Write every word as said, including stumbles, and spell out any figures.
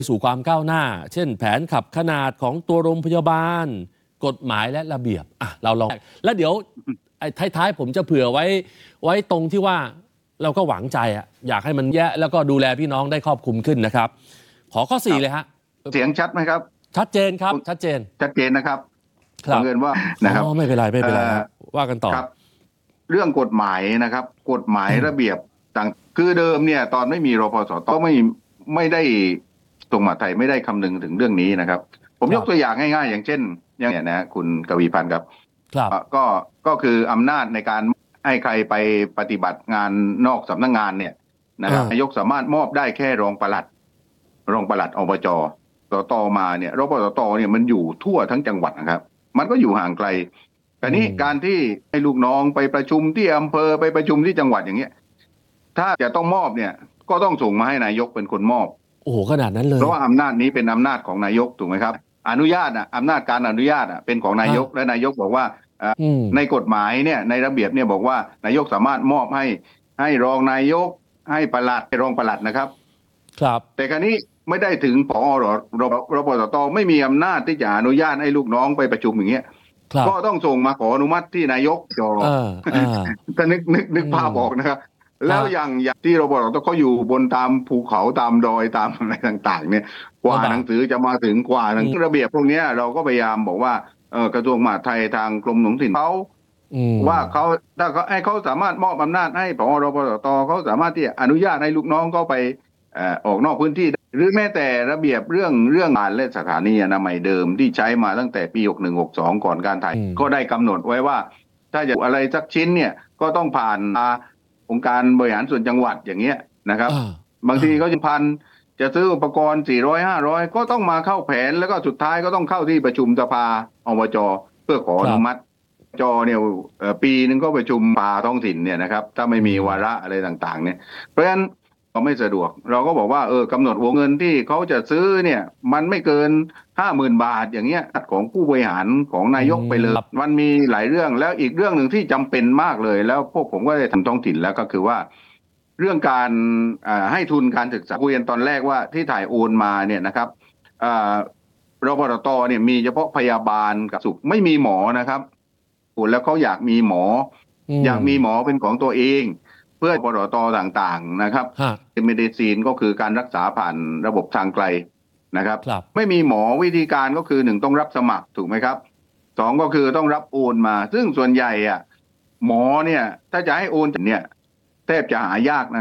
สู่ความก้าวหน้าเช่นแผนขับขนาดของตัวโรงพยาบาลกฎหมายและระเบียบอ่ะเราลองแล้วเดี๋ยวไอ้ท้ายๆผมจะเผื่อไว้ไว้ตรงที่ว่าเราก็หวังใจอ่ะอยากให้มันแย่แล้วก็ดูแลพี่น้องได้ครอบคลุมขึ้นนะครับขอข้อสี่เลยฮะเสียงชัดไหมครับชัดเจนครับชัดเจนชัดเจนนะครับครับบังเอิญว่านะครับไม่เป็นไรไม่เป็นไรว่ากันต่อครับเรื่องกฎหมายนะครับกฎหมายระเบียบต่างคือเดิมเนี่ยตอนไม่มีรพสตไม่ไม่ได้ตรงมหาดไทยไม่ได้คำนึงถึงเรื่องนี้นะครับผมยกตัวอย่างง่ายๆอย่างเช่นอย่างเนี่ยนะคุณกวีพันธ์ครับก็ก็คืออำนาจในการให้ใครไปปฏิบัติงานนอกสำนักงานเนี่ยนะครับนายกสามารถมอบได้แค่รองปลัดรองปลัดอบจสตมาเนี่ยรพสตเนี่ยมันอยู่ทั่วทั้งจังหวัดนะครับมันก็อยู่ห่างไกลแต่นี้การที่ให้ลูกน้องไปประชุมที่อำเภอไปประชุมที่จังหวัดอย่างเงี้ยถ้าจะต้องมอบเนี่ยก็ต้องส่งมาให้นายกเป็นคนมอบโอ้โหขนาดนั้นเลยเพราะว่าอำนาจนี้เป็นอำนาจของนายกถูกไหมครับอนุญาตอ่ะอำนาจการอนุญาตอ่ะเป็นของนายกและนายกบอกว่าในกฎหมายเนี่ยในระเบียบเนี่ยบอกว่านายกสามารถมอบให้ให้รองนายกให้ปลัดให้รองปลัดนะครับครับแต่คราวนี้ไม่ได้ถึงผอรรพสตไม่มีอำนาจที่จะอนุญาตให้ลูกน้องไปประชุมอย่างเงี้ยก็ต้องส่งมาขออนุมัติที่นายกจอถ้านึกนึกนึกภาพออกนะครับแล้วอย่างอย่างที่รพสตเขาอยู่บนตามภูเขาตามดอยตามอะไรต่างๆเนี่ยกว่าหนังสือจะมาถึงกว่าหนังระเบียบพวกนี้เราก็พยายามบอกว่าเออกระทรวงมหาดไทยทางกรมหลวงถิ่นเขาว่าเขาถ้าเขาให้เขาสามารถมอบอำนาจให้ผอรพสตเขาสามารถที่อนุญาตให้ลูกน้องเขาไปออกนอกพื้นที่หรือแม้แต่ระเบียบเรื่องเรื่องงานและสถานีอนามัยเดิมที่ใช้มาตั้งแต่ปีหกหนึ่ง หกสองก่อนการไทยก็ได้กำหนดไว้ว่าถ้าจะอะไรสักชิ้นเนี่ยก็ต้องผ่านองค์การบริหารส่วนจังหวัดอย่างเงี้ยนะครับบางทีก็จะพันจะซื้ออุปกรณ์สี่ร้อย ห้าร้อยก็ต้องมาเข้าแผนแล้วก็สุดท้ายก็ต้องเข้าที่ประชุมสภาอบจเพื่อขออนุมัติจอเนี่ยปีนึงก็ประชุมป่าท้องถิ่นเนี่ยนะครับถ้าไม่มีวาระอะไรต่างๆเนี่ยเพราะฉะนั้นก็ไม่สะดวกเราก็บอกว่าเออกำหนดวงเงินที่เขาจะซื้อเนี่ยมันไม่เกิน ห้าหมื่น บาทอย่างเงี้ยของผู้บริหารของนายกไปเลยมันมีหลายเรื่องแล้วอีกเรื่องหนึ่งที่จำเป็นมากเลยแล้วพวกผมก็ได้ทำท้องถิ่นแล้วก็คือว่าเรื่องการให้ทุนการศึกษาคุยกันตอนแรกว่าที่ถ่ายโอนมาเนี่ยนะครับรพสตเนี่ยมีเฉพาะพยาบาลกับสุขไม่มีหมอนะครับแล้วเขาอยากมีหมออยากมีหมอเป็นของตัวเองเพื่อปตทต่างๆนะครับเมดิซีนก็คือการรักษาผ่านระบบทางไกลนะครับไม่มีหมอวิธีการก็คือหนึ่งต้องรับสมัครถูกไหมครับสองก็คือต้องรับโอนมาซึ่งส่วนใหญ่อ่ะหมอเนี่ยถ้าจะให้โอนเนี่ยแทบจะหายากนะ